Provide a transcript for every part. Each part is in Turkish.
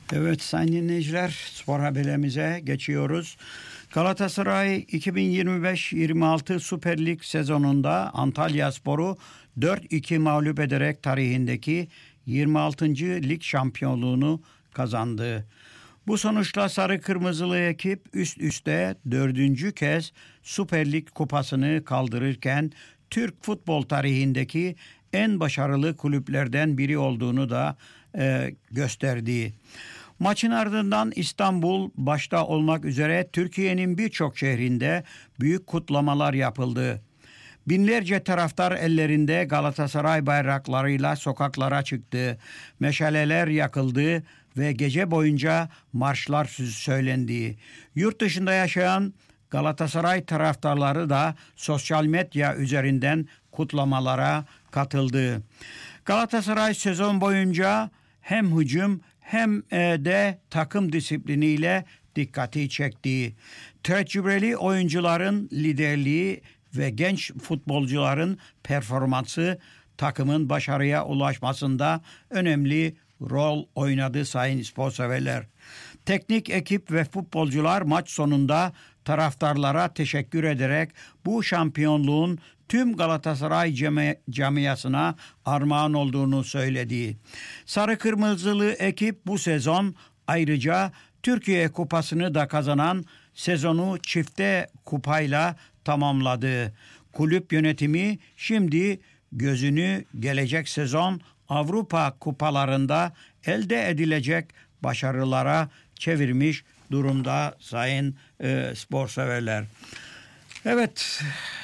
Evet sayın dinleyiciler, spor haberlerimize geçiyoruz. Galatasaray 2025-26 Süper Lig sezonunda Antalyaspor'u 4-2 mağlup ederek tarihindeki 26. lig şampiyonluğunu kazandı. Bu sonuçla sarı kırmızılı ekip üst üste 4. kez Süper Lig kupasını kaldırırken Türk futbol tarihindeki en başarılı kulüplerden biri olduğunu da gösterdi. Maçın ardından İstanbul başta olmak üzere Türkiye'nin birçok şehrinde büyük kutlamalar yapıldı. Binlerce taraftar ellerinde Galatasaray bayraklarıyla sokaklara çıktı. Meşaleler yakıldı ve gece boyunca marşlar söylendi. Yurt dışında yaşayan Galatasaray taraftarları da sosyal medya üzerinden kutlamalara katıldı. Galatasaray sezon boyunca hem hücum hem de takım disipliniyle dikkati çekti. Tecrübeli oyuncuların liderliği ve genç futbolcuların performansı takımın başarıya ulaşmasında önemli rol oynadı sayın sporseverler. Teknik ekip ve futbolcular maç sonunda taraftarlara teşekkür ederek bu şampiyonluğun tüm Galatasaray camiasına armağan olduğunu söyledi. Sarı kırmızılı ekip bu sezon ayrıca Türkiye Kupası'nı da kazanan sezonu çifte kupayla tamamladı. Kulüp yönetimi şimdi gözünü gelecek sezon Avrupa kupalarında elde edilecek başarılara çevirmiş durumda sayın spor severler. Evet,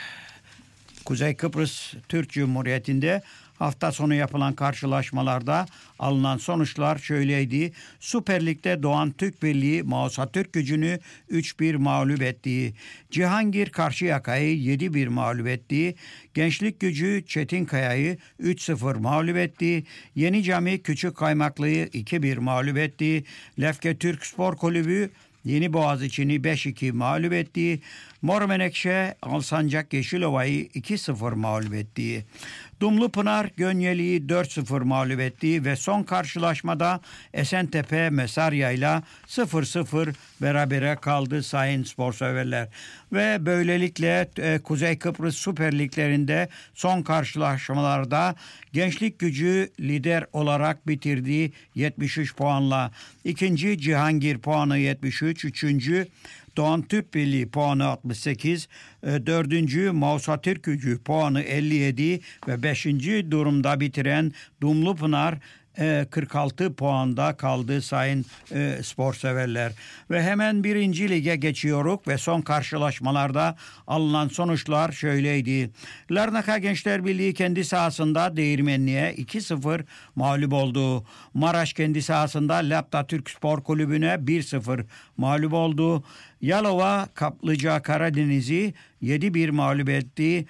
Kuzey Kıbrıs Türk Cumhuriyeti'nde hafta sonu yapılan karşılaşmalarda alınan sonuçlar şöyleydi. Süper Lig'de Doğan Türk Birliği Mausa Türkgücü'nü 3-1 mağlup etti. Cihangir Karşıyaka'yı 7-1 mağlup etti. Gençlik Gücü Çetinkaya'yı 3-0 mağlup etti. Yeni Cami Küçükkaymaklı'yı 2-1 mağlup etti. Lefke Türk Spor Kulübü Yeni Boğaziçi'ni 5-2 mağlup etti. Mor Menekşe Alsancak Yeşilova'yı 2-0 mağlup etti. Dumlupınar Gönyeli'yi 4-0 mağlup etti ve son karşılaşmada Esentepe Mesarya ile 0-0 berabere kaldı sayın sporseverler. Ve böylelikle Kuzey Kıbrıs Süper Liglerinde son karşılaşmalarda Gençlik Gücü lider olarak bitirdi 73 puanla. İkinci Cihangir puanı 73, üçüncü Doğan Türk Birliği puanı 68, dördüncü Mausa Türkgücü puanı 57 ve beşinci durumda bitiren Dumlupınar 46 puanda kaldı sayın spor severler. Ve hemen birinci lige geçiyoruz ve son karşılaşmalarda alınan sonuçlar şöyleydi. Larnaka Gençler Birliği kendi sahasında Değirmenli'ye 2-0 mağlup oldu. Maraş kendi sahasında Lapta Türk Spor Kulübü'ne 1-0 mağlup oldu. Yalova Kaplıca Karadeniz'i 7-1 mağlup etti.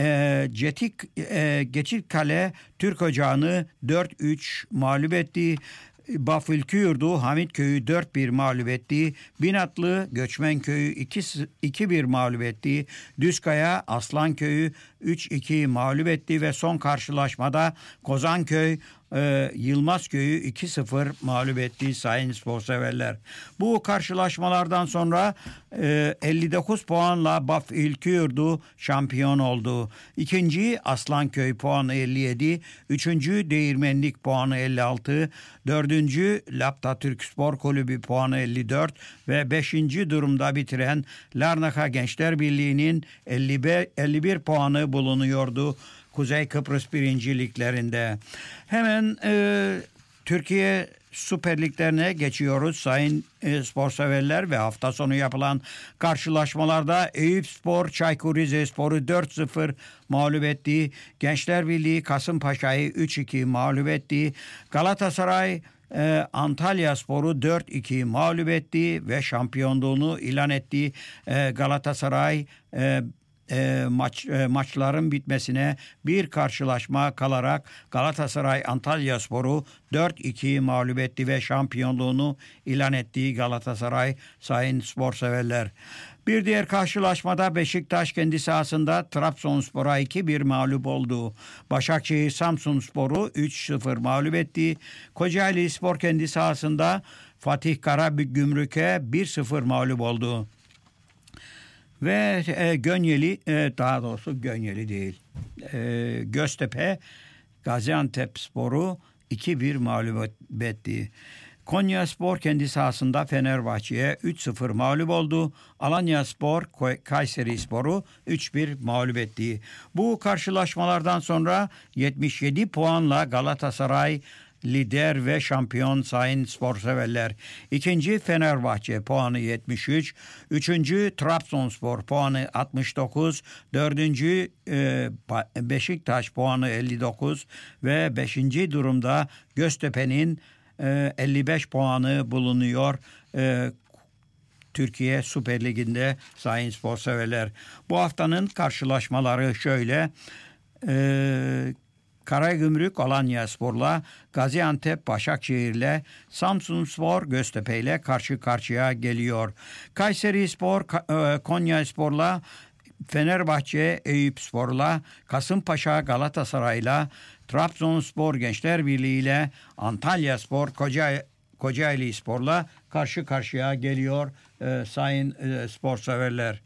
Geçitkale Türk Ocağı'nı 4-3 mağlup etti. Bafülküyurdu Hamitköy'ü 4-1 mağlup etti. Binatlı Göçmenköy'ü 2-1 mağlup etti. Düzkaya Aslanköy'ü 3-2 mağlup etti ve son karşılaşmada Kozanköy Yılmazköy'ü 2-0 mağlup etti sayın sporseverler. Bu karşılaşmalardan sonra 59 puanla Bafülküyurdu şampiyon oldu. İkinci Aslanköy puanı 57, üçüncü Değirmenlik puanı 56, dördüncü Lapta Türk Spor Kulübü puanı 54 ve beşinci durumda bitiren Larnaka Gençler Birliği'nin 51 puanı bulunuyordu Kuzey Kıbrıs birinciliklerinde. Hemen Türkiye Süper Liglerine geçiyoruz sayın sporseverler ve hafta sonu yapılan karşılaşmalarda Eyüpspor Çaykur Rizespor'u 4-0 mağlup etti. Gençler Birliği Kasımpaşa'yı 3-2 mağlup etti. Galatasaray Antalyaspor'u 4-2 mağlup etti ve şampiyonluğunu ilan etti. Galatasaray maçların bitmesine bir karşılaşma kalarak Galatasaray Antalyaspor'u 4-2 mağlup etti ve şampiyonluğunu ilan ettiği Galatasaray sayın spor severler. Bir diğer karşılaşmada Beşiktaş kendi sahasında Trabzonspor'a 2-1 mağlup oldu. Başakşehir Samsunspor'u 3-0 mağlup etti. Kocaeli Spor kendi sahasında Fatih Karagümrük'e 1-0 mağlup oldu. Ve Gönyeli, daha doğrusu Gönyeli değil, Göztepe Gaziantepspor'u 2-1 mağlup etti. Konyaspor kendi sahasında Fenerbahçe'ye 3-0 mağlup oldu. Alanyaspor Kayserispor'u 3-1 mağlup etti. Bu karşılaşmalardan sonra 77 puanla Galatasaray lider ve şampiyon sayın spor severler. İkinci Fenerbahçe puanı 73. Üçüncü Trabzonspor puanı 69. Dördüncü Beşiktaş puanı 59. Ve beşinci durumda Göztepe'nin 55 puanı bulunuyor. Türkiye Süper Ligi'nde sayın spor severler. Bu haftanın karşılaşmaları şöyle. Karagümrük Alanyaspor'la, Gaziantep Başakşehir'le, Samsunspor Göztepe'yle karşı karşıya geliyor. Kayserispor Konyaspor'la, Fenerbahçe Eyüpspor'la, Kasımpaşa Galatasaray'la, Trabzonspor Gençler Birliği ile Antalyaspor Kocaeli Spor'la karşı karşıya geliyor sayın spor severler.